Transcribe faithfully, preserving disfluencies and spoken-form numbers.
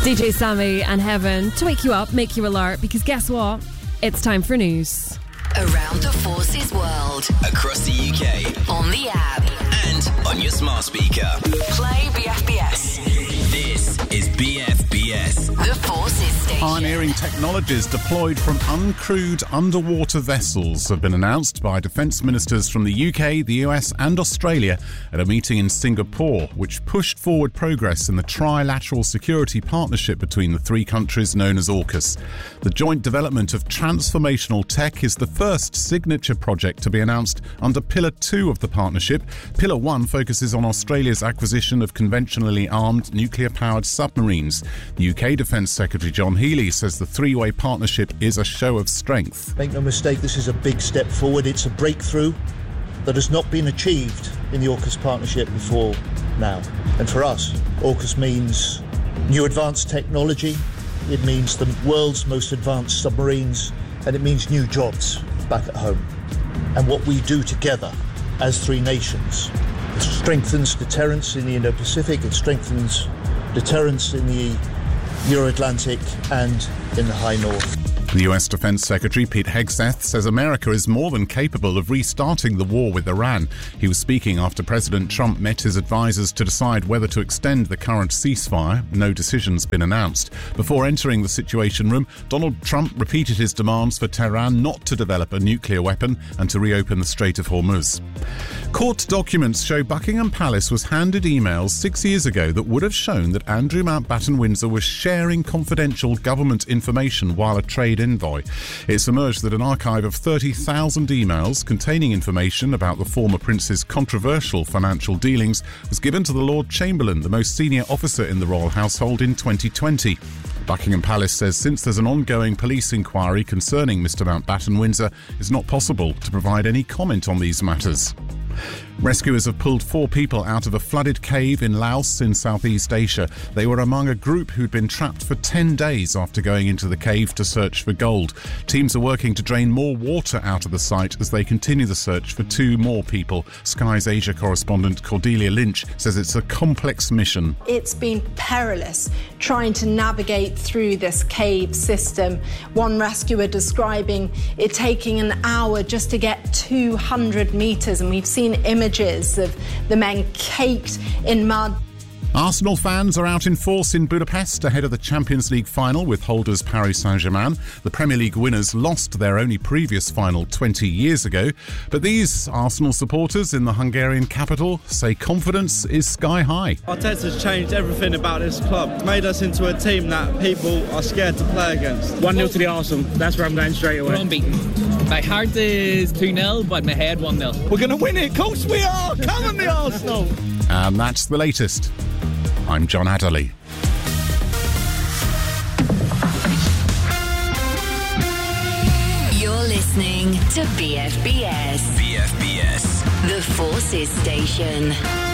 D J Sammy and Heaven to wake you up, make you alert, because guess what? It's time for news. Around the Forces world. Across the U K. On the app. And on your smart speaker. Play B F B S. This is B F B S. The Forces station. Pioneering technologies deployed from uncrewed underwater vessels have been announced by defence ministers from the U K, the U S and Australia at a meeting in Singapore, which pushed forward progress in the trilateral security partnership between the three countries known as AUKUS. The joint development of transformational tech is the first signature project to be announced under Pillar two of the partnership. Pillar one focuses on Australia's acquisition of conventionally armed nuclear-powered submarines. The U K Defence Secretary John Healey says the three-way partnership is a show of strength. Make no mistake, this is a big step forward. It's a breakthrough that has not been achieved in the AUKUS partnership before now. And for us, AUKUS means new advanced technology, it means the world's most advanced submarines, and it means new jobs back at home. And what we do together as three nations, it strengthens deterrence in the Indo-Pacific, it strengthens deterrence in the Euro-Atlantic and in the High North. The U S Defence Secretary Pete Hegseth says America is more than capable of restarting the war with Iran. He was speaking after President Trump met his advisers to decide whether to extend the current ceasefire. No decision's been announced. Before entering the Situation Room, Donald Trump repeated his demands for Tehran not to develop a nuclear weapon and to reopen the Strait of Hormuz. Court documents show Buckingham Palace was handed emails six years ago that would have shown that Andrew Mountbatten Windsor was sharing confidential government information while a trade envoy. It's emerged that an archive of thirty thousand emails containing information about the former prince's controversial financial dealings was given to the Lord Chamberlain, the most senior officer in the royal household, in twenty twenty. Buckingham Palace says since there's an ongoing police inquiry concerning Mr Mountbatten Windsor, it's not possible to provide any comment on these matters. Rescuers have pulled four people out of a flooded cave in Laos in Southeast Asia. They were among a group who'd been trapped for ten days after going into the cave to search for gold. Teams are working to drain more water out of the site as they continue the search for two more people. Sky's Asia correspondent Cordelia Lynch says it's a complex mission. It's been perilous trying to navigate through this cave system. One rescuer describing it taking an hour just to get two hundred metres, and we've seen images of the men caked in mud. Arsenal fans are out in force in Budapest ahead of the Champions League final with holders Paris Saint-Germain. The Premier League winners lost their only previous final twenty years ago. But these Arsenal supporters in the Hungarian capital say confidence is sky high. Arteta's changed everything about this club. Made us into a team that people are scared to play against. one nil to the Arsenal. That's where I'm going straight away. We're unbeaten. My heart is two nil, but my head one nil. We're going to win it. Of course we are. Come on, the Arsenal. And that's the latest. I'm John Adderley. You're listening to B F B S. B F B S. The Forces station.